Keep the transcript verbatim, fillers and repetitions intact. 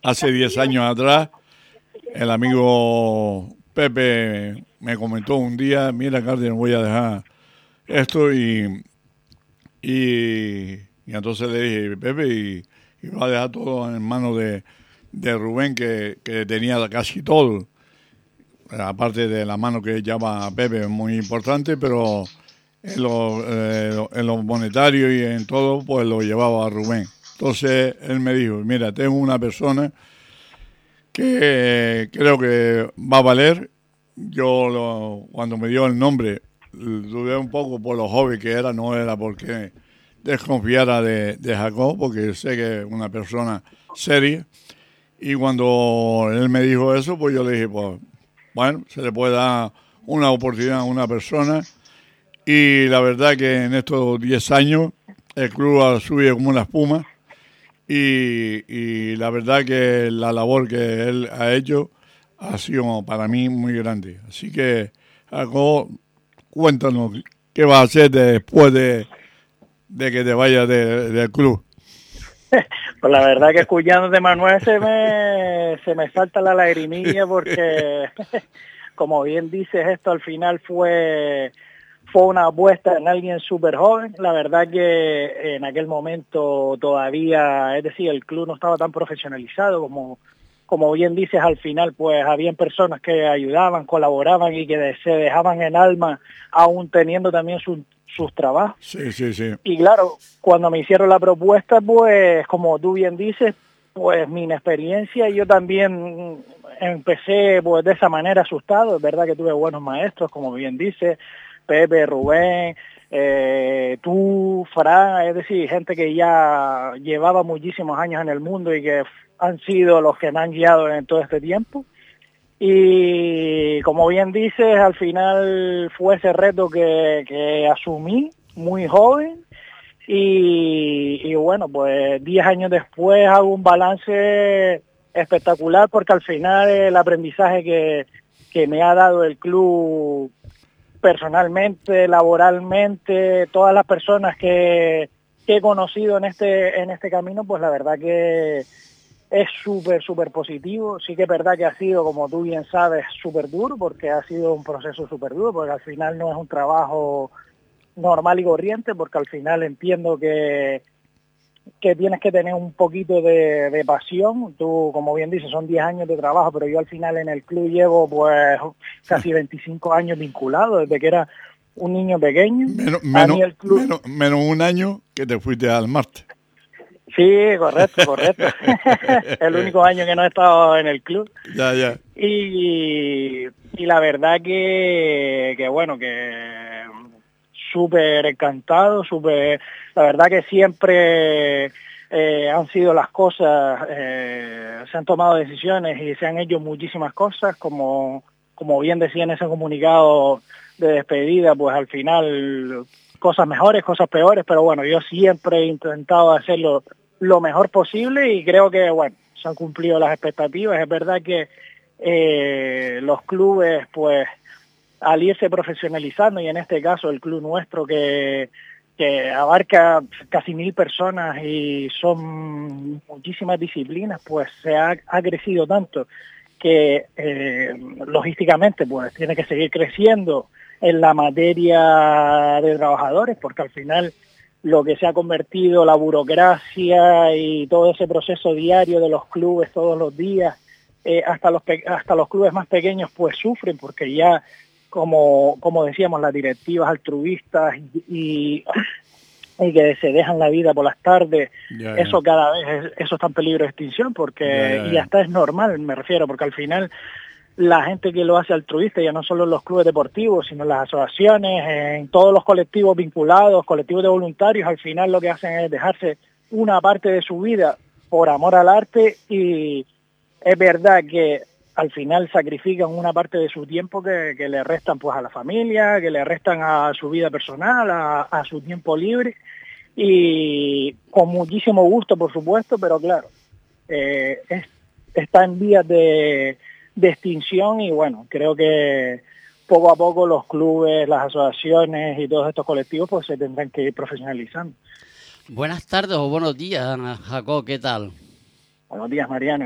hace diez años atrás, el amigo Pepe me comentó un día, mira, Cárdenas, voy a dejar esto y, y, y entonces le dije, Pepe, y, y va a dejar todo en manos de, de Rubén, que, que tenía casi todo. Aparte de la mano que llama a Pepe, es muy importante, pero en lo, eh, en lo monetario y en todo, pues lo llevaba a Rubén. Entonces él me dijo, mira, tengo una persona que eh, creo que va a valer. Yo lo, cuando me dio el nombre, dudé un poco por lo joven que era, no era porque desconfiara de, de Jacob, porque sé que es una persona seria. Y cuando él me dijo eso, pues yo le dije, pues bueno, se le puede dar una oportunidad a una persona. Y la verdad que en estos diez años el club ha subido como una espuma. Y, y la verdad que la labor que él ha hecho ha sido para mí muy grande. Así que, Jacob, cuéntanos qué vas a hacer después de, de que te vayas de, del club. Pues la verdad que escuchándote, Manuel, se me, se me salta la lagrimilla porque, como bien dices, esto al final fue... fue una apuesta en alguien súper joven. La verdad que en aquel momento todavía, es decir, el club no estaba tan profesionalizado como, como bien dices, al final pues habían personas que ayudaban, colaboraban y que se dejaban en alma aún teniendo también su, sus trabajos. Sí, sí, sí. Y claro, cuando me hicieron la propuesta, pues como tú bien dices, pues mi inexperiencia, yo también empecé pues de esa manera asustado. Es verdad que tuve buenos maestros, como bien dices, Pepe, Rubén, eh, tú, Fran, es decir, gente que ya llevaba muchísimos años en el mundo y que han sido los que me han guiado en todo este tiempo. Y como bien dices, al final fue ese reto que, que asumí muy joven y, y bueno, pues diez años después hago un balance espectacular porque al final el aprendizaje que, que me ha dado el club personalmente, laboralmente, todas las personas que, que he conocido en este en este camino, pues la verdad que es súper, súper positivo. Sí que es verdad que ha sido, como tú bien sabes, súper duro, porque ha sido un proceso súper duro, porque al final no es un trabajo normal y corriente, porque al final entiendo que que tienes que tener un poquito de, de pasión. Tú, como bien dices, son diez años de trabajo, pero yo al final en el club llevo pues casi veinticinco años vinculado, desde que era un niño pequeño. Menos, A menos, mí el club... menos, menos un año que te fuiste al Marte. Sí, correcto, correcto. El único año que no he estado en el club. Ya, ya. Y, y la verdad que, que bueno, que súper encantado, súper, la verdad que siempre eh, han sido las cosas, eh, se han tomado decisiones y se han hecho muchísimas cosas, como, como bien decía en ese comunicado de despedida, pues al final cosas mejores, cosas peores, pero bueno, yo siempre he intentado hacerlo lo mejor posible y creo que, bueno, se han cumplido las expectativas. Es verdad que eh, los clubes, pues, al irse profesionalizando, y en este caso el club nuestro que, que abarca casi mil personas y son muchísimas disciplinas, pues se ha, ha crecido tanto que eh, logísticamente pues tiene que seguir creciendo en la materia de trabajadores, porque al final lo que se ha convertido la burocracia y todo ese proceso diario de los clubes todos los días, eh, hasta los hasta los clubes más pequeños pues sufren, porque ya como como decíamos, las directivas altruistas y, y, y que se dejan la vida por las tardes, ya, ya. eso cada vez es, eso está en peligro de extinción, porque ya, ya, ya. y hasta es normal, me refiero, porque al final la gente que lo hace altruista, ya no solo en los clubes deportivos, sino en las asociaciones, en todos los colectivos vinculados, colectivos de voluntarios, al final lo que hacen es dejarse una parte de su vida por amor al arte, y es verdad que al final sacrifican una parte de su tiempo que, que le restan pues a la familia, que le restan a su vida personal, a, a su tiempo libre, y con muchísimo gusto, por supuesto, pero claro, eh, es, está en vías de, de extinción, y bueno, creo que poco a poco los clubes, las asociaciones y todos estos colectivos pues se tendrán que ir profesionalizando. Buenas tardes o buenos días, Jacob, ¿qué tal? Buenos días, Mariano.